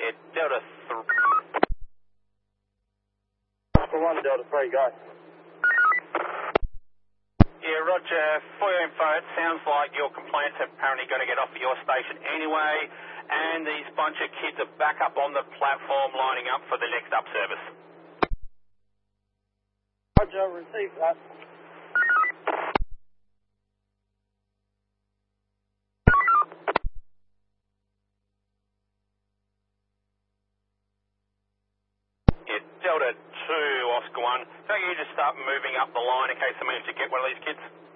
Yeah, Delta 3. Oscar 1, Delta 3, go. Yeah, Roger. For your info, it sounds like your complaints are apparently going to get off at your station anyway, and these bunch of kids are back up on the platform lining up for the next up service. Roger, receive that. Yeah, Delta 2, Oscar 1. Don't you just start moving up the line in case I manage to get one of these kids?